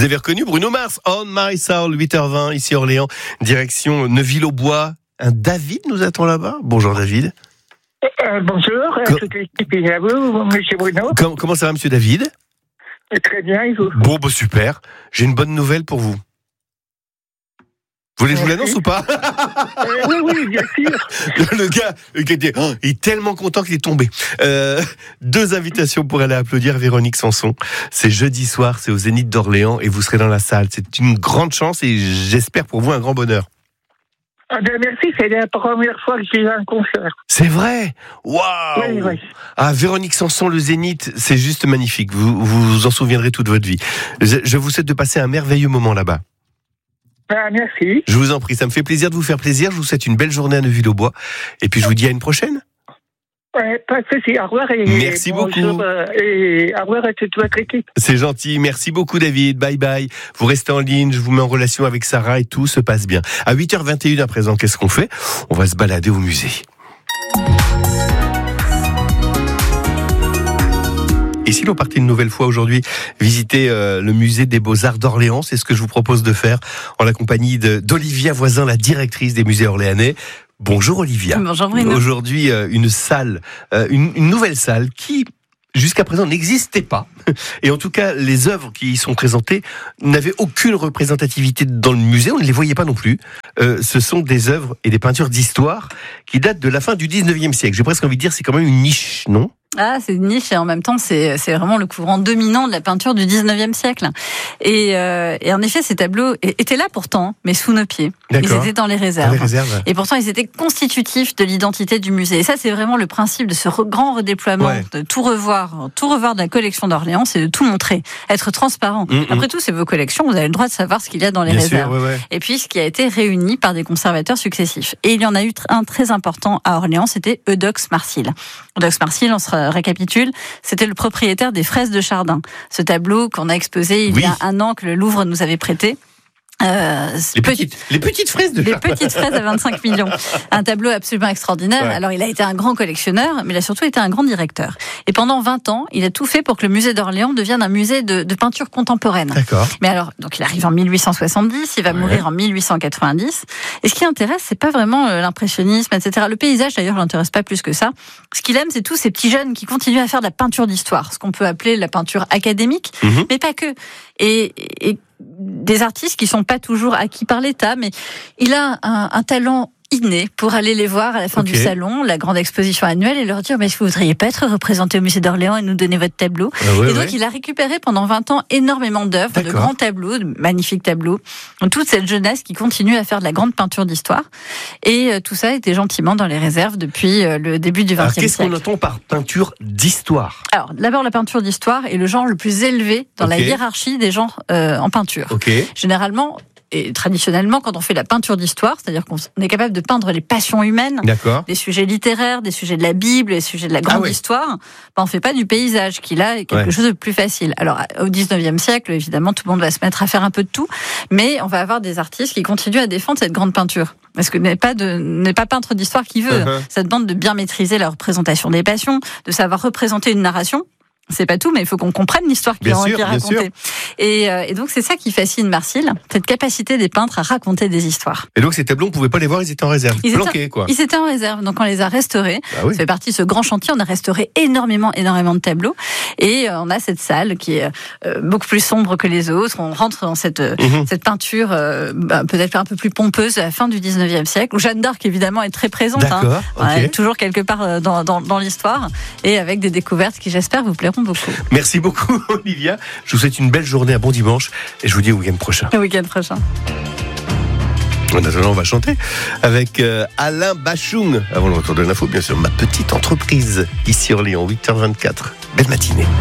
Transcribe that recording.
Vous avez reconnu Bruno Mars, On My Soul, 8h20, ici Orléans, direction Neuville-aux-Bois. Un David nous attend là-bas. Bonjour David. Bonjour, toute l'équipe et à vous, monsieur Bruno. Comment ça va, monsieur David ? Très bien, et vous ? Bon, super. J'ai une bonne nouvelle pour vous. Vous voulez que je vous l'annonce ou pas ? Oui, bien sûr. Le gars il est tellement content qu'il est tombé. 2 invitations pour aller applaudir Véronique Sanson. C'est jeudi soir, c'est au Zénith d'Orléans et vous serez dans la salle. C'est une grande chance et j'espère pour vous un grand bonheur. Merci, c'est la première fois que je vais à un concert. C'est vrai ? Waouh ! Oui. Ah, Véronique Sanson, le Zénith, c'est juste magnifique. Vous vous en souviendrez toute votre vie. Je vous souhaite de passer un merveilleux moment là-bas. Merci. Je vous en prie, ça me fait plaisir de vous faire plaisir. Je vous souhaite une belle journée à Neuville-aux-Bois. Et puis je vous dis à une prochaine. Pas de souci. Au revoir. Merci beaucoup. Et au revoir à toute votre équipe. C'est gentil. Merci beaucoup, David. Bye bye. Vous restez en ligne. Je vous mets en relation avec Sarah et tout se passe bien. À 8h21 à présent, qu'est-ce qu'on fait ? On va se balader au musée. Et si l'on partait une nouvelle fois aujourd'hui visiter le musée des Beaux-Arts d'Orléans, c'est ce que je vous propose de faire en la compagnie d'Olivia Voisin, la directrice des musées orléanais. Bonjour Olivia. Bonjour Bruno. Aujourd'hui, une salle, une nouvelle salle qui, jusqu'à présent, n'existait pas. Et en tout cas, les œuvres qui y sont présentées n'avaient aucune représentativité dans le musée, on ne les voyait pas non plus. Ce sont des œuvres et des peintures d'histoire qui datent de la fin du 19e siècle. J'ai presque envie de dire, c'est quand même une niche, non ? Ah, c'est une niche et en même temps, c'est vraiment le courant dominant de la peinture du 19e siècle. Et en effet, ces tableaux étaient là pourtant, mais sous nos pieds. D'accord. Ils étaient dans les réserves. Dans les réserves. Et pourtant, ils étaient constitutifs de l'identité du musée. Et ça, c'est vraiment le principe de ce grand redéploiement, de tout revoir de la collection d'Orléans, c'est de tout montrer, être transparent. Après tout, c'est vos collections, vous avez le droit de savoir ce qu'il y a dans les réserves. Sûr, Et puis, ce qui a été réuni par des conservateurs successifs. Et il y en a eu un très important à Orléans, c'était Eudoxe Marsil. Eudoxe Marsil, on se récapitule, c'était le propriétaire des fraises de Chardin. Ce tableau qu'on a exposé il y a un an, que le Louvre nous avait prêté. Les petites fraises de Chardin. Les petites fraises à 25 millions. Un tableau absolument extraordinaire. Ouais. Alors, il a été un grand collectionneur, mais il a surtout été un grand directeur. Et pendant 20 ans, il a tout fait pour que le musée d'Orléans devienne un musée de peinture contemporaine. D'accord. Mais alors, donc il arrive en 1870, il va mourir en 1890. Et ce qui l'intéresse, c'est pas vraiment l'impressionnisme, etc. Le paysage, d'ailleurs, l'intéresse pas plus que ça. Ce qu'il aime, c'est tous ces petits jeunes qui continuent à faire de la peinture d'histoire, ce qu'on peut appeler la peinture académique, mais pas que. Et des artistes qui sont pas toujours acquis par l'État, mais il a un talent inné pour aller les voir à la fin du salon, la grande exposition annuelle, et leur dire mais est-ce que vous voudriez pas être représenté au musée d'Orléans et nous donner votre tableau ? Et donc il a récupéré pendant 20 ans énormément d'œuvres, de grands tableaux, de magnifiques tableaux, toute cette jeunesse qui continue à faire de la grande peinture d'histoire, et tout ça était gentiment dans les réserves depuis le début du XXe siècle. Qu'est-ce qu'on entend par peinture d'histoire ? Alors d'abord, la peinture d'histoire est le genre le plus élevé dans la hiérarchie des genres en peinture. Généralement, et traditionnellement, quand on fait la peinture d'histoire, c'est-à-dire qu'on est capable de peindre les passions humaines, des sujets littéraires, des sujets de la Bible, des sujets de la grande histoire, on ne fait pas du paysage, qui là est quelque chose de plus facile. Alors, au 19e siècle, évidemment, tout le monde va se mettre à faire un peu de tout, mais on va avoir des artistes qui continuent à défendre cette grande peinture. Parce que n'est pas peintre d'histoire qui veut. Ça demande de bien maîtriser la représentation des passions, de savoir représenter une narration. C'est pas tout, mais il faut qu'on comprenne l'histoire qui est racontée. Et donc, c'est ça qui fascine Marsil, cette capacité des peintres à raconter des histoires. Et donc, ces tableaux, on ne pouvait pas les voir, ils étaient en réserve, planqués, quoi. Ils étaient en réserve, donc on les a restaurés. Ça fait partie de ce grand chantier, on a restauré énormément de tableaux. Et on a cette salle qui est beaucoup plus sombre que les autres. On rentre dans cette peinture peut-être un peu plus pompeuse à la fin du 19e siècle, où Jeanne d'Arc, évidemment, est très présente. Toujours quelque part dans l'histoire, et avec des découvertes qui, j'espère, vous plairont beaucoup. Merci beaucoup, Olivia. Je vous souhaite une belle journée, un bon dimanche, et je vous dis au week-end prochain. Au week-end prochain. En attendant, on va chanter avec Alain Bachung. Avant le retour de l'info, bien sûr, ma petite entreprise, ici Orléans, 8h24. Belle matinée.